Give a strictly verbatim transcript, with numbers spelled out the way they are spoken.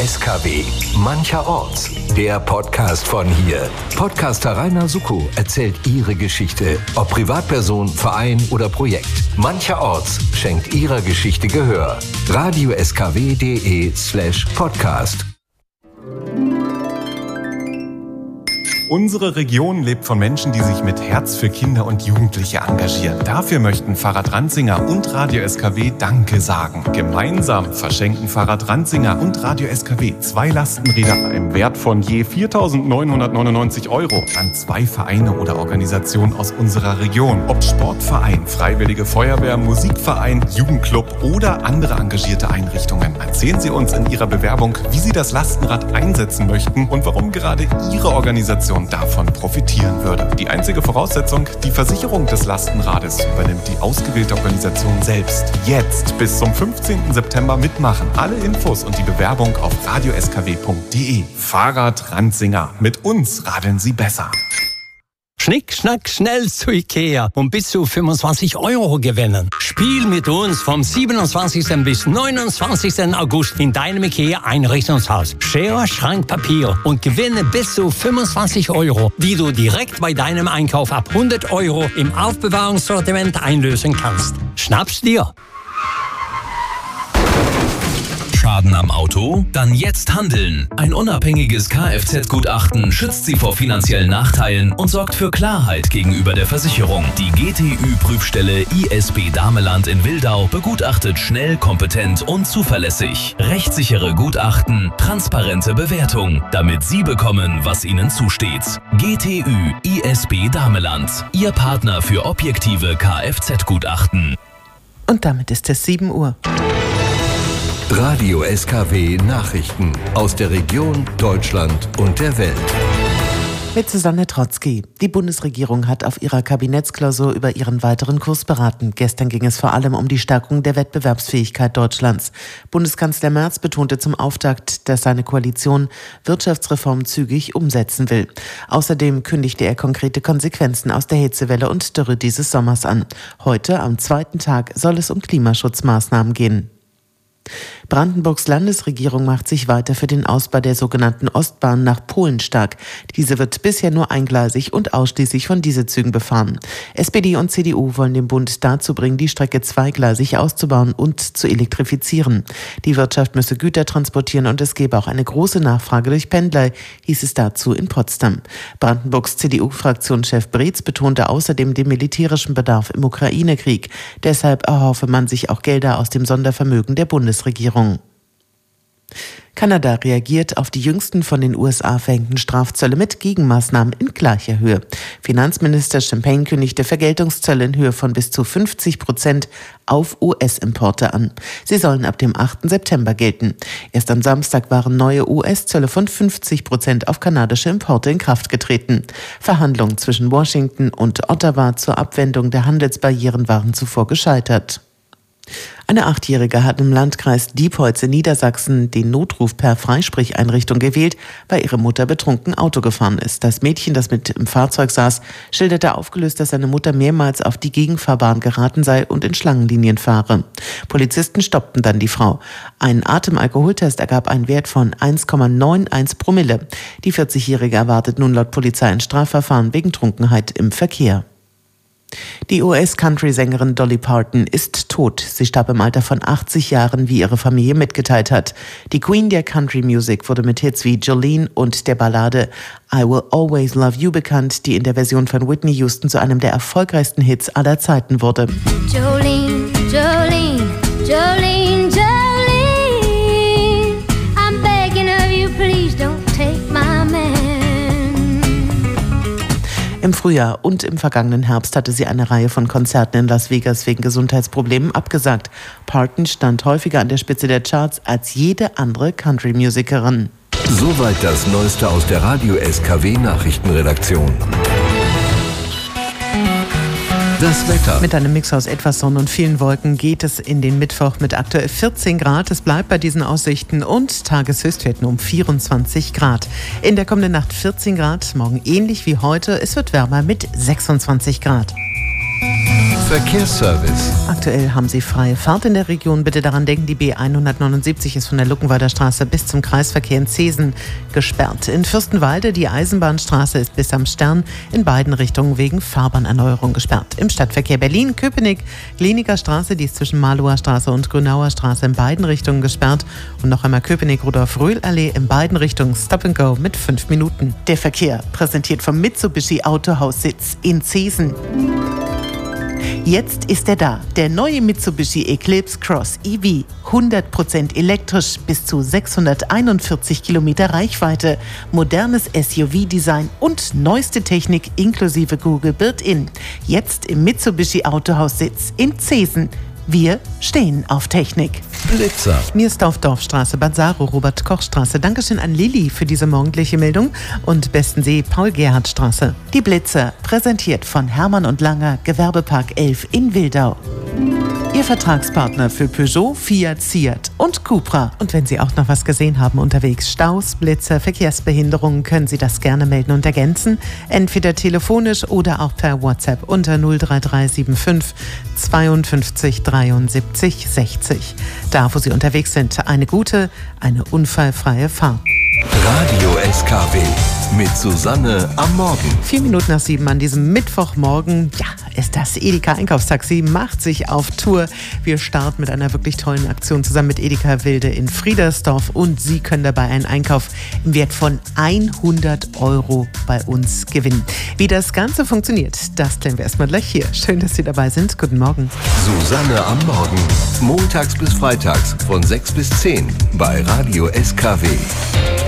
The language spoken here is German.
S K W, mancherorts. Der Podcast von hier. Podcaster Rainer Suckow erzählt ihre Geschichte. Ob Privatperson, Verein oder Projekt. Mancherorts schenkt ihrer Geschichte Gehör. radio s k w punkt d e slash podcast. Unsere Region lebt von Menschen, die sich mit Herz für Kinder und Jugendliche engagieren. Dafür möchten Fahrrad Ranzinger und Radio S K W Danke sagen. Gemeinsam verschenken Fahrrad Ranzinger und Radio S K W zwei Lastenräder im Wert von je viertausendneunhundertneunundneunzig Euro an zwei Vereine oder Organisationen aus unserer Region. Ob Sportverein, Freiwillige Feuerwehr, Musikverein, Jugendclub oder andere engagierte Einrichtungen. Erzählen Sie uns in Ihrer Bewerbung, wie Sie das Lastenrad einsetzen möchten und warum gerade Ihre Organisation davon profitieren würde. Die einzige Voraussetzung, die Versicherung des Lastenrades übernimmt die ausgewählte Organisation selbst. Jetzt bis zum fünfzehnten September mitmachen. Alle Infos und die Bewerbung auf radio s k w punkt d e. Fahrrad Ranzinger. Mit uns radeln Sie besser. Schnick, schnack, schnell zu Ikea und bis zu fünfundzwanzig Euro gewinnen. Spiel mit uns vom siebenundzwanzigsten bis neunundzwanzigsten August in deinem Ikea-Einrichtungshaus. Schere, Schrank, Papier und gewinne bis zu fünfundzwanzig Euro, die du direkt bei deinem Einkauf ab hundert Euro im Aufbewahrungssortiment einlösen kannst. Schnapp's dir! Schaden am Auto? Dann jetzt handeln. Ein unabhängiges Kfz-Gutachten schützt Sie vor finanziellen Nachteilen und sorgt für Klarheit gegenüber der Versicherung. Die G T Ü-Prüfstelle I S B Dameland in Wildau begutachtet schnell, kompetent und zuverlässig. Rechtssichere Gutachten, transparente Bewertung, damit Sie bekommen, was Ihnen zusteht. G T Ü I S B Dameland, Ihr Partner für objektive Kfz-Gutachten. Und damit ist es sieben Uhr. Radio S K W Nachrichten aus der Region, Deutschland und der Welt. Mit Susanne Trotzki. Die Bundesregierung hat auf ihrer Kabinettsklausur über ihren weiteren Kurs beraten. Gestern ging es vor allem um die Stärkung der Wettbewerbsfähigkeit Deutschlands. Bundeskanzler Merz betonte zum Auftakt, dass seine Koalition Wirtschaftsreformen zügig umsetzen will. Außerdem kündigte er konkrete Konsequenzen aus der Hitzewelle und Dürre dieses Sommers an. Heute, am zweiten Tag, soll es um Klimaschutzmaßnahmen gehen. Brandenburgs Landesregierung macht sich weiter für den Ausbau der sogenannten Ostbahn nach Polen stark. Diese wird bisher nur eingleisig und ausschließlich von Dieselzügen befahren. S P D und C D U wollen den Bund dazu bringen, die Strecke zweigleisig auszubauen und zu elektrifizieren. Die Wirtschaft müsse Güter transportieren und es gebe auch eine große Nachfrage durch Pendler, hieß es dazu in Potsdam. Brandenburgs C D U-Fraktionschef Breetz betonte außerdem den militärischen Bedarf im Ukraine-Krieg. Deshalb erhoffe man sich auch Gelder aus dem Sondervermögen der Bundesregierung. Kanada reagiert auf die jüngsten von den U S A verhängten Strafzölle mit Gegenmaßnahmen in gleicher Höhe. Finanzminister Champagne kündigte Vergeltungszölle in Höhe von bis zu fünfzig Prozent auf U S-Importe an. Sie sollen ab dem achten September gelten. Erst am Samstag waren neue U S-Zölle von fünfzig Prozent auf kanadische Importe in Kraft getreten. Verhandlungen zwischen Washington und Ottawa zur Abwendung der Handelsbarrieren waren zuvor gescheitert. Eine Achtjährige hat im Landkreis Diepholz in Niedersachsen den Notruf per Freisprecheinrichtung gewählt, weil ihre Mutter betrunken Auto gefahren ist. Das Mädchen, das mit im Fahrzeug saß, schilderte aufgelöst, dass seine Mutter mehrmals auf die Gegenfahrbahn geraten sei und in Schlangenlinien fahre. Polizisten stoppten dann die Frau. Ein Atemalkoholtest ergab einen Wert von eins Komma einundneunzig Promille. Die vierzigjährige erwartet nun laut Polizei ein Strafverfahren wegen Trunkenheit im Verkehr. Die U S-Country-Sängerin Dolly Parton ist tot. Sie starb im Alter von achtzig Jahren, wie ihre Familie mitgeteilt hat. Die Queen der Country Music wurde mit Hits wie Jolene und der Ballade I Will Always Love You bekannt, die in der Version von Whitney Houston zu einem der erfolgreichsten Hits aller Zeiten wurde. Jolene, Jolene, Jolene, Jolene, I'm begging of you, please don't take my man. Im Frühjahr und im vergangenen Herbst hatte sie eine Reihe von Konzerten in Las Vegas wegen Gesundheitsproblemen abgesagt. Parton stand häufiger an der Spitze der Charts als jede andere Country-Musikerin. Soweit das Neueste aus der Radio S K W Nachrichtenredaktion. Das Wetter. Mit einem Mix aus etwas Sonne und vielen Wolken geht es in den Mittwoch mit aktuell vierzehn Grad. Es bleibt bei diesen Aussichten und Tageshöchstwerten um vierundzwanzig Grad. In der kommenden Nacht vierzehn Grad, morgen ähnlich wie heute. Es wird wärmer mit sechsundzwanzig Grad. Verkehrsservice. Aktuell haben Sie freie Fahrt in der Region. Bitte daran denken, die B hundertneunundsiebzig ist von der Luckenwalder Straße bis zum Kreisverkehr in Zeesen gesperrt. In Fürstenwalde die Eisenbahnstraße ist bis am Stern in beiden Richtungen wegen Fahrbahnerneuerung gesperrt. Im Stadtverkehr Berlin-Köpenick, Gleniker Straße, die ist zwischen Malower Straße und Grünauer Straße in beiden Richtungen gesperrt. Und noch einmal Köpenick-Rudolf-Röhl-Allee in beiden Richtungen Stop and Go mit fünf Minuten. Der Verkehr präsentiert vom Mitsubishi Autohaussitz in Zeesen. Jetzt ist er da, der neue Mitsubishi Eclipse Cross E V. hundert Prozent elektrisch, bis zu sechshunderteinundvierzig Kilometer Reichweite, modernes S U V-Design und neueste Technik inklusive Google Built-In. Jetzt im Mitsubishi Autohaussitz in Zeesen. Wir stehen auf Technik. Blitzer. Miersdorf Dorfstraße, Bad Saro, Robert-Koch-Straße. Dankeschön an Lilly für diese morgendliche Meldung. Und Bestensee, Paul-Gerhardt-Straße. Die Blitzer, präsentiert von Hermann und Langer, Gewerbepark elf in Wildau. Ihr Vertragspartner für Peugeot, Fiat, Seat und Cupra. Und wenn Sie auch noch was gesehen haben unterwegs, Staus, Blitzer, Verkehrsbehinderungen, können Sie das gerne melden und ergänzen. Entweder telefonisch oder auch per WhatsApp unter null drei drei sieben fünf zweiundfünfzig dreiundsiebzig sechzig. Da, wo Sie unterwegs sind, eine gute, eine unfallfreie Fahrt. Radio S K W mit Susanne am Morgen. Vier Minuten nach sieben an diesem Mittwochmorgen. Ja, ist das Edeka Einkaufstaxi, macht sich auf Tour. Wir starten mit einer wirklich tollen Aktion zusammen mit Edeka Wilde in Friedersdorf. Und Sie können dabei einen Einkauf im Wert von hundert Euro bei uns gewinnen. Wie das Ganze funktioniert, das klären wir erstmal gleich hier. Schön, dass Sie dabei sind. Guten Morgen. Susanne am Morgen. Montags bis freitags von sechs bis zehn bei Radio S K W.